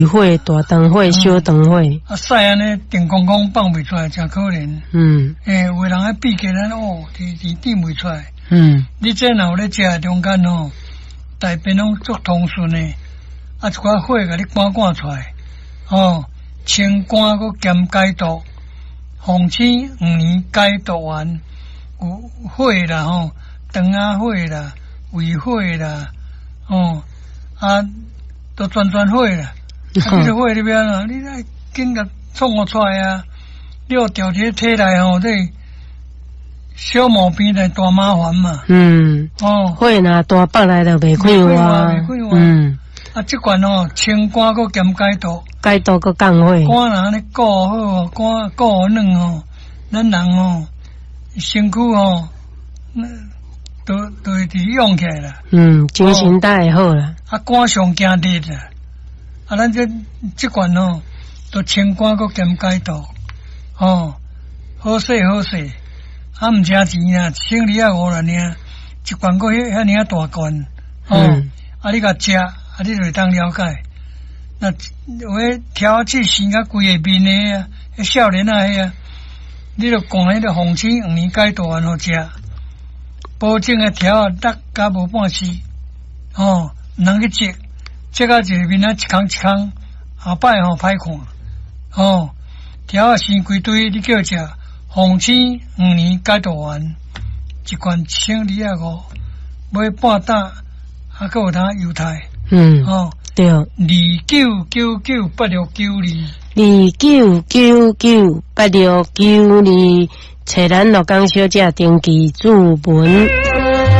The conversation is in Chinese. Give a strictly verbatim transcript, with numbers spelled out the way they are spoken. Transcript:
火、大肠火、小肠火。 啊，屎安尼定公公放袂出来，真可怜。嗯。诶，有人爱闭起来哦，滴滴滴袂出来。嗯。你这若有咧食中间吼，大便拢足通顺诶，啊，一寡火甲你赶赶出来，哦，清肝佮兼解毒，红青五年解毒丸，有火啦吼，肠仔火啦，胃火啦，哦，啊，都全全火啦。啊！你个火里边啊，你来紧甲创我出来啊！你要调节体内吼，这小毛病来大麻烦嘛。嗯。哦。 火若大北来就袂开哇。 袂开哇。嗯。啊，这款哦，清肝佮兼解毒。 解毒佮降火。 肝若安尼顾好，肝顾软哦，咱人哦，身躯哦，都都会伫用起来啦。嗯， 精神都会好啦。 啊，肝上惊热啦。啊，咱这这款哦，都清肝佮兼解毒，哦，好势好势，啊，毋诚钱啊，省二啊五啦尔，一罐个遐遐尔大罐，哦，嗯、啊，你甲食，啊，你就会当了解。那有迄调起生甲规个面的啊，迄少年啊迄啊，你就讲迄个红青五年解毒丸好食，保证个调啊六加无半时，哦，毋通去食。这个一面啊，一空一空，后摆吼歹看，哦，条啊生规堆，你叫食红青五年解毒丸，一罐一千二啊五，买半打，啊，还有通犹太，嗯，哦， 对，二九九九八六九二， 二九九九八六九二，找咱乐江小姐登记注文。